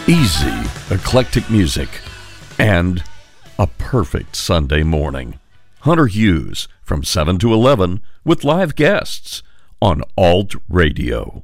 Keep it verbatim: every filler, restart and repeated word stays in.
easy, eclectic music, and a perfect Sunday morning. Hunter Hughes from seven to eleven with live guests on Alt Radio.